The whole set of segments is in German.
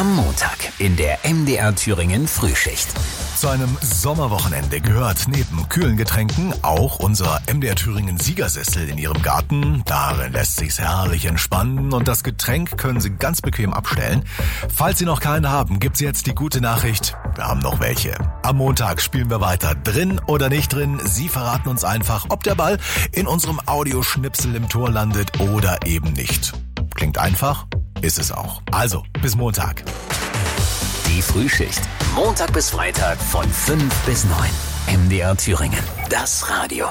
Am Montag in der MDR Thüringen Frühschicht. Zu einem Sommerwochenende gehört neben kühlen Getränken auch unser MDR Thüringen Siegersessel in Ihrem Garten. Darin lässt sich's herrlich entspannen und das Getränk können Sie ganz bequem abstellen. Falls Sie noch keinen haben, gibt's jetzt die gute Nachricht: wir haben noch welche. Am Montag spielen wir weiter. Drin oder nicht drin, Sie verraten uns einfach, ob der Ball in unserem Audioschnipsel im Tor landet oder eben nicht. Klingt einfach? Ist es auch. Also, bis Montag. Die Frühschicht. Montag bis Freitag von 5 bis 9. MDR Thüringen. Das Radio.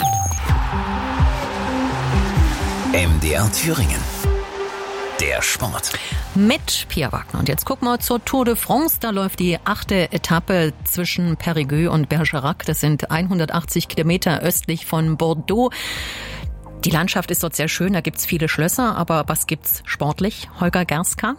MDR Thüringen. Der Sport. Mit Pia Wagner. Und jetzt gucken wir zur Tour de France. Da läuft die 8. Etappe zwischen Périgueux und Bergerac. Das sind 180 Kilometer östlich von Bordeaux. Die Landschaft ist dort sehr schön, da gibt's viele Schlösser, aber was gibt's sportlich? Holger Gerska?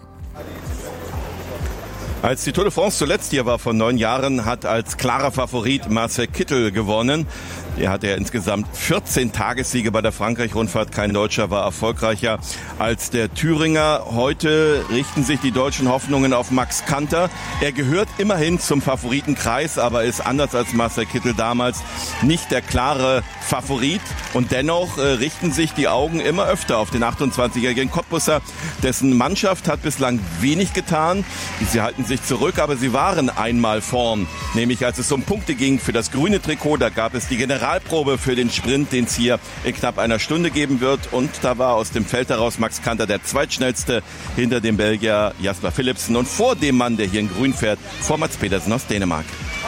Als die Tour de France zuletzt hier war vor 9 Jahren, hat als klarer Favorit Marcel Kittel gewonnen. Er hatte ja insgesamt 14 Tagessiege bei der Frankreich-Rundfahrt. Kein Deutscher war erfolgreicher als der Thüringer. Heute richten sich die deutschen Hoffnungen auf Max Kanter. Er gehört immerhin zum Favoritenkreis, aber ist anders als Marcel Kittel damals nicht der klare Favorit. Und dennoch richten sich die Augen immer öfter auf den 28-jährigen Cottbusser. Dessen Mannschaft hat bislang wenig getan. Sie halten sich zurück, aber sie waren einmal vorn. Nämlich als es um Punkte ging für das grüne Trikot, da gab es die Generalprobe für den Sprint, den es hier in knapp einer Stunde geben wird. Und da war aus dem Feld heraus Max Kanter der zweitschnellste hinter dem Belgier Jasper Philipsen und vor dem Mann, der hier in grün fährt, vor Mats Pedersen aus Dänemark.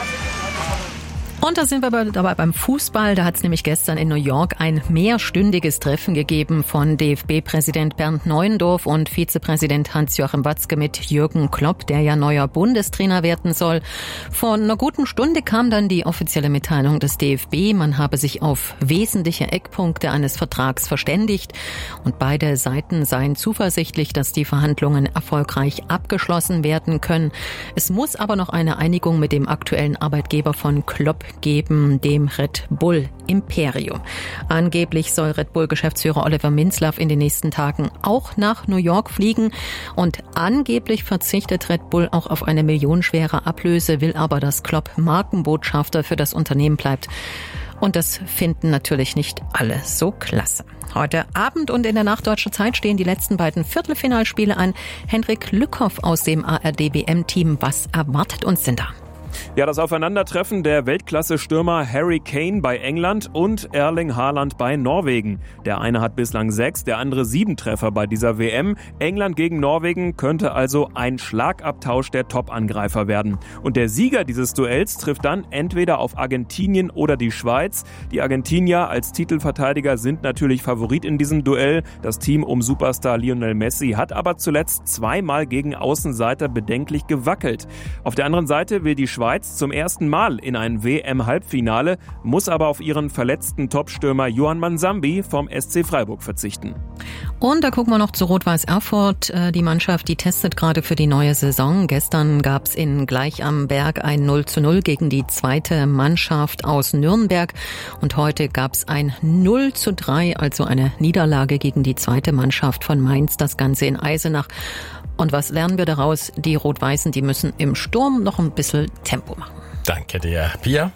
Und da sind wir dabei beim Fußball. Da hat es nämlich gestern in New York ein mehrstündiges Treffen gegeben von DFB-Präsident Bernd Neuendorf und Vizepräsident Hans-Joachim Watzke mit Jürgen Klopp, der ja neuer Bundestrainer werden soll. Vor einer guten Stunde kam dann die offizielle Mitteilung des DFB. Man habe sich auf wesentliche Eckpunkte eines Vertrags verständigt und beide Seiten seien zuversichtlich, dass die Verhandlungen erfolgreich abgeschlossen werden können. Es muss aber noch eine Einigung mit dem aktuellen Arbeitgeber von Klopp geben, dem Red Bull Imperium. Angeblich soll Red Bull-Geschäftsführer Oliver Minzlaff in den nächsten Tagen auch nach New York fliegen und angeblich verzichtet Red Bull auch auf eine millionenschwere Ablöse, will aber, dass Klopp Markenbotschafter für das Unternehmen bleibt. Und das finden natürlich nicht alle so klasse. Heute Abend und in der Nacht deutscher Zeit stehen die letzten beiden Viertelfinalspiele an. Henrik Lückhoff aus dem ARD-WM-Team. Was erwartet uns denn da? Ja, das Aufeinandertreffen der Weltklasse-Stürmer Harry Kane bei England und Erling Haaland bei Norwegen. Der eine hat bislang 6, der andere 7 Treffer bei dieser WM. England gegen Norwegen könnte also ein Schlagabtausch der Top-Angreifer werden. Und der Sieger dieses Duells trifft dann entweder auf Argentinien oder die Schweiz. Die Argentinier als Titelverteidiger sind natürlich Favorit in diesem Duell. Das Team um Superstar Lionel Messi hat aber zuletzt 2-mal gegen Außenseiter bedenklich gewackelt. Auf der anderen Seite will die Schweiz zum ersten Mal in ein WM-Halbfinale, muss aber auf ihren verletzten Topstürmer Johan Mansambi vom SC Freiburg verzichten. Und da gucken wir noch zu Rot-Weiß Erfurt. Die Mannschaft, die testet gerade für die neue Saison. Gestern gab es in Gleich am Berg ein 0:0 gegen die zweite Mannschaft aus Nürnberg. Und heute gab es ein 0:3, also eine Niederlage gegen die zweite Mannschaft von Mainz. Das Ganze in Eisenach. Und was lernen wir daraus? Die Rot-Weißen, die müssen im Sturm noch ein bisschen Tempo machen. Danke dir, Pia.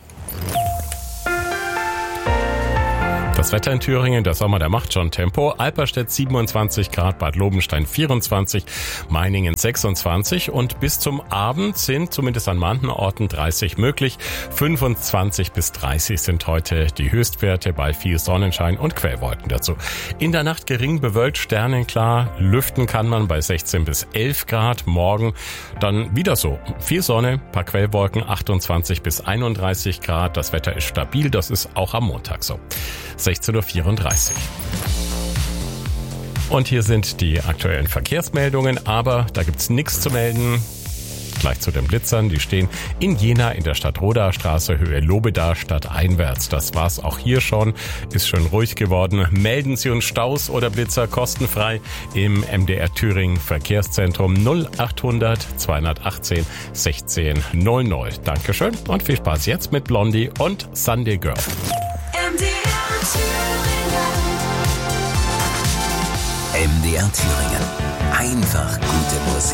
Das Wetter in Thüringen, der Sommer, der macht schon Tempo. Alperstedt 27 Grad, Bad Lobenstein 24, Meiningen 26 und bis zum Abend sind zumindest an manchen Orten 30 möglich. 25 bis 30 sind heute die Höchstwerte bei viel Sonnenschein und Quellwolken dazu. In der Nacht gering bewölkt, sternenklar, lüften kann man bei 16 bis 11 Grad. Morgen dann wieder so. Viel Sonne, paar Quellwolken, 28 bis 31 Grad. Das Wetter ist stabil, das ist auch am Montag so. 16:34 Uhr. Und hier sind die aktuellen Verkehrsmeldungen, aber da gibt's nichts zu melden. Gleich zu den Blitzern, die stehen in Jena in der Stadtrodaer Straße, Höhe Lobeda, stadteinwärts. Das war's auch hier schon, ist schön ruhig geworden. Melden Sie uns Staus oder Blitzer kostenfrei im MDR Thüringen Verkehrszentrum 0800 218 16 00. Dankeschön und viel Spaß jetzt mit Blondie und Sunday Girl. MDR Thüringen. Einfach gute Musik.